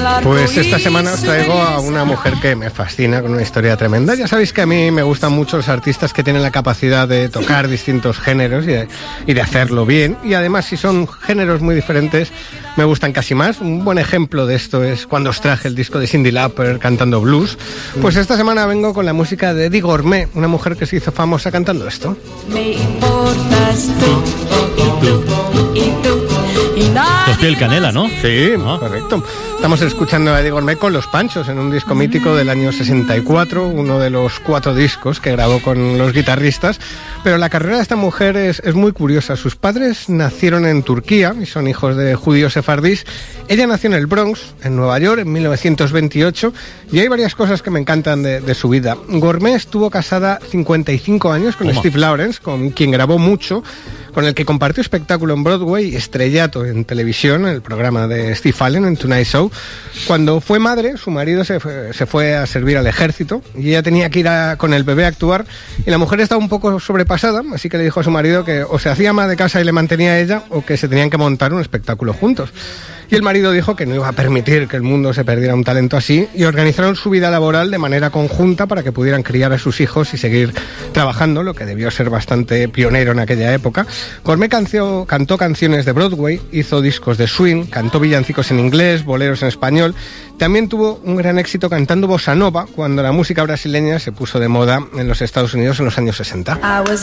Pues esta semana os traigo a una mujer que me fascina, con una historia tremenda. Ya sabéis que a mí me gustan mucho los artistas que tienen la capacidad de tocar distintos géneros y de hacerlo bien. Y además, si son géneros muy diferentes, me gustan casi más. Un buen ejemplo de esto es cuando os traje el disco de Cyndi Lauper cantando blues. Pues esta semana vengo con la música de Eddie Gourmet, una mujer que se hizo famosa cantando esto. Me importas tú, y tú. Esto es piel canela, ¿no? Sí, correcto. Estamos escuchando a Eddie Gourmet con Los Panchos en un disco mítico del año 64, uno de los 4 discos que grabó con los guitarristas. Pero la carrera de esta mujer es muy curiosa. Sus padres nacieron en Turquía y son hijos de judíos sefardíes. Ella nació en el Bronx, en Nueva York, en 1928, y hay varias cosas que me encantan de su vida. Gourmet estuvo casada 55 años con Steve Lawrence, con quien grabó mucho, con el que compartió espectáculo en Broadway y estrellato en televisión, el programa de Steve Allen en Tonight Show. Cuando fue madre, su marido se fue a servir al ejército y ella tenía que ir con el bebé a actuar, y la mujer estaba un poco sobrepasada, así que le dijo a su marido que o se hacía ama de casa y le mantenía a ella, o que se tenían que montar un espectáculo juntos. Y el marido dijo que no iba a permitir que el mundo se perdiera un talento así, y organizaron su vida laboral de manera conjunta para que pudieran criar a sus hijos y seguir trabajando, lo que debió ser bastante pionero en aquella época. Gourmet cantó canciones de Broadway, hizo discos de swing, cantó villancicos en inglés, boleros en español. También tuvo un gran éxito cantando bossa nova cuando la música brasileña se puso de moda en los Estados Unidos en los años 60.